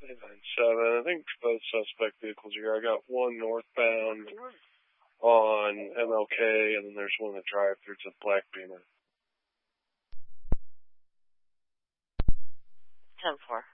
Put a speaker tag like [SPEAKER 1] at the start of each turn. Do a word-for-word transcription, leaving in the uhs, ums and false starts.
[SPEAKER 1] eight nine seven. I think both suspect vehicles are here. I got one northbound on M L K, and then there's one that drive through to Black Beamer.
[SPEAKER 2] ten four.